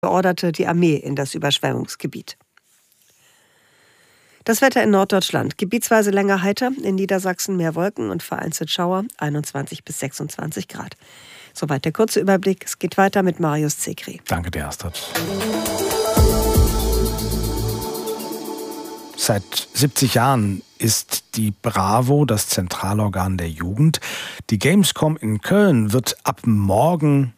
beorderte die Armee in das Überschwemmungsgebiet. Das Wetter in Norddeutschland. Gebietsweise länger heiter, in Niedersachsen mehr Wolken und vereinzelt Schauer, 21 bis 26 Grad. Soweit der kurze Überblick. Es geht weiter mit Marius Zekri. Danke dir, Astrid. Seit 70 Jahren ist die Bravo das Zentralorgan der Jugend. Die Gamescom in Köln wird ab morgen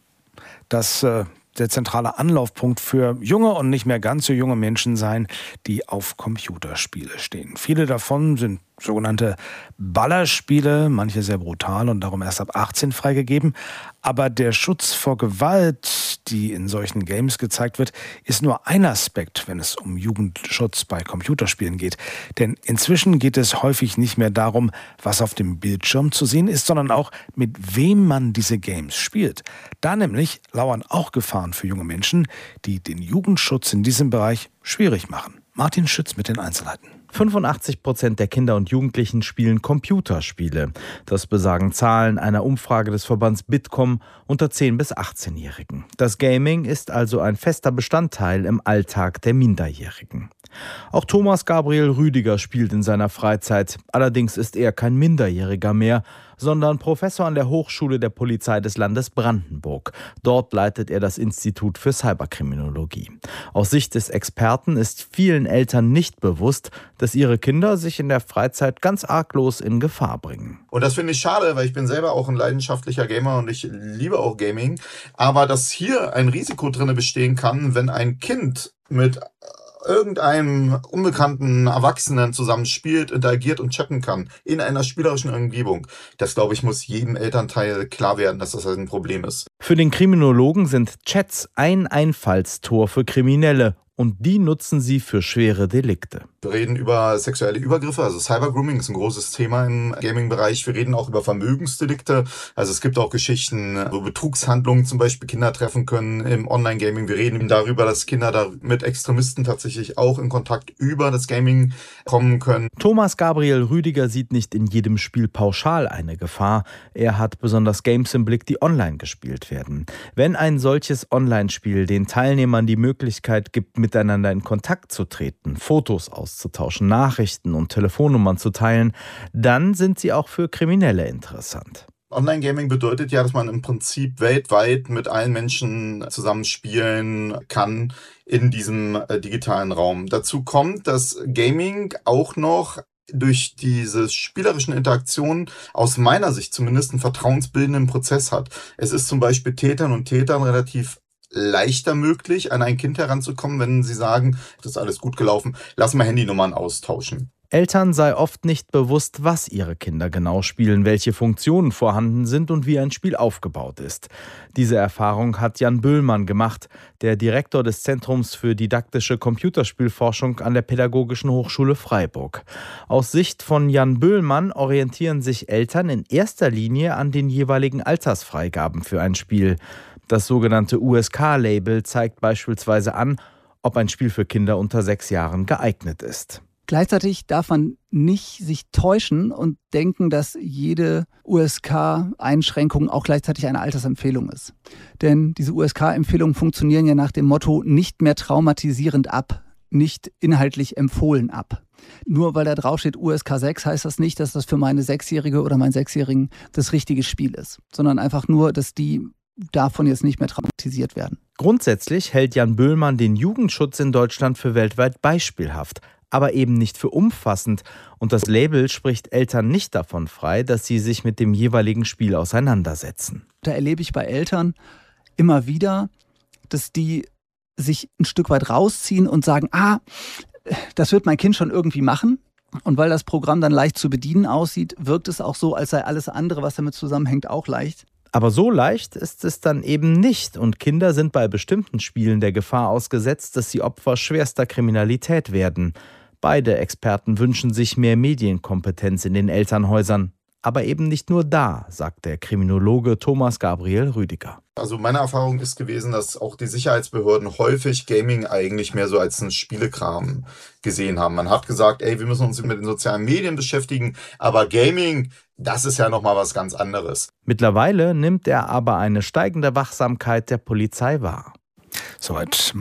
der zentrale Anlaufpunkt für junge und nicht mehr ganz so junge Menschen sein, die auf Computerspiele stehen. Viele davon sind sogenannte Ballerspiele, manche sehr brutal und darum erst ab 18 freigegeben. Aber der Schutz vor Gewalt, die in solchen Games gezeigt wird, ist nur ein Aspekt, wenn es um Jugendschutz bei Computerspielen geht. Denn inzwischen geht es häufig nicht mehr darum, was auf dem Bildschirm zu sehen ist, sondern auch, mit wem man diese Games spielt. Da nämlich lauern auch Gefahren für junge Menschen, die den Jugendschutz in diesem Bereich schwierig machen. Martin Schütz mit den Einzelheiten. 85% der Kinder und Jugendlichen spielen Computerspiele. Das besagen Zahlen einer Umfrage des Verbands Bitkom unter 10- bis 18-Jährigen. Das Gaming ist also ein fester Bestandteil im Alltag der Minderjährigen. Auch Thomas Gabriel Rüdiger spielt in seiner Freizeit. Allerdings ist er kein Minderjähriger mehr, sondern Professor an der Hochschule der Polizei des Landes Brandenburg. Dort leitet er das Institut für Cyberkriminologie. Aus Sicht des Experten ist vielen Eltern nicht bewusst, dass ihre Kinder sich in der Freizeit ganz arglos in Gefahr bringen. Und das finde ich schade, weil ich bin selber auch ein leidenschaftlicher Gamer und ich liebe auch Gaming. Aber dass hier ein Risiko drin bestehen kann, wenn ein Kind mit irgendeinem unbekannten Erwachsenen zusammen spielt, interagiert und chatten kann in einer spielerischen Umgebung. Das, glaube ich, muss jedem Elternteil klar werden, dass das ein Problem ist. Für den Kriminologen sind Chats ein Einfallstor für Kriminelle. Und die nutzen sie für schwere Delikte. Wir reden über sexuelle Übergriffe, also Cybergrooming ist ein großes Thema im Gaming-Bereich. Wir reden auch über Vermögensdelikte. Also es gibt auch Geschichten, wo Betrugshandlungen zum Beispiel Kinder treffen können im Online-Gaming. Wir reden darüber, dass Kinder da mit Extremisten tatsächlich auch in Kontakt über das Gaming kommen können. Thomas Gabriel Rüdiger sieht nicht in jedem Spiel pauschal eine Gefahr. Er hat besonders Games im Blick, die online gespielt werden. Wenn ein solches Online-Spiel den Teilnehmern die Möglichkeit gibt, miteinander in Kontakt zu treten, Fotos auszutauschen, Nachrichten und Telefonnummern zu teilen, dann sind sie auch für Kriminelle interessant. Online-Gaming bedeutet ja, dass man im Prinzip weltweit mit allen Menschen zusammen spielen kann in diesem digitalen Raum. Dazu kommt, dass Gaming auch noch durch diese spielerischen Interaktionen aus meiner Sicht zumindest einen vertrauensbildenden Prozess hat. Es ist zum Beispiel Tätern und Tätern relativ leichter möglich, an ein Kind heranzukommen, wenn sie sagen, das ist alles gut gelaufen, lass mal Handynummern austauschen. Eltern sei oft nicht bewusst, was ihre Kinder genau spielen, welche Funktionen vorhanden sind und wie ein Spiel aufgebaut ist. Diese Erfahrung hat Jan Böhlmann gemacht, der Direktor des Zentrums für didaktische Computerspielforschung an der Pädagogischen Hochschule Freiburg. Aus Sicht von Jan Böhlmann orientieren sich Eltern in erster Linie an den jeweiligen Altersfreigaben für ein Spiel. Das sogenannte USK-Label zeigt beispielsweise an, ob ein Spiel für Kinder unter 6 Jahren geeignet ist. Gleichzeitig darf man nicht sich täuschen und denken, dass jede USK-Einschränkung auch gleichzeitig eine Altersempfehlung ist. Denn diese USK-Empfehlungen funktionieren ja nach dem Motto nicht mehr traumatisierend ab, nicht inhaltlich empfohlen ab. Nur weil da drauf steht USK 6, heißt das nicht, dass das für meine 6-Jährige oder meinen 6-Jährigen das richtige Spiel ist, sondern einfach nur, dass die davon jetzt nicht mehr traumatisiert werden. Grundsätzlich hält Jan Böhlmann den Jugendschutz in Deutschland für weltweit beispielhaft, aber eben nicht für umfassend. Und das Label spricht Eltern nicht davon frei, dass sie sich mit dem jeweiligen Spiel auseinandersetzen. Da erlebe ich bei Eltern immer wieder, dass die sich ein Stück weit rausziehen und sagen, das wird mein Kind schon irgendwie machen. Und weil das Programm dann leicht zu bedienen aussieht, wirkt es auch so, als sei alles andere, was damit zusammenhängt, auch leicht. Aber so leicht ist es dann eben nicht und Kinder sind bei bestimmten Spielen der Gefahr ausgesetzt, dass sie Opfer schwerster Kriminalität werden. Beide Experten wünschen sich mehr Medienkompetenz in den Elternhäusern. Aber eben nicht nur da, sagt der Kriminologe Thomas Gabriel Rüdiger. Also meine Erfahrung ist gewesen, dass auch die Sicherheitsbehörden häufig Gaming eigentlich mehr so als einen Spielekram gesehen haben. Man hat gesagt, wir müssen uns mit den sozialen Medien beschäftigen, aber Gaming, das ist ja nochmal was ganz anderes. Mittlerweile nimmt er aber eine steigende Wachsamkeit der Polizei wahr. Soweit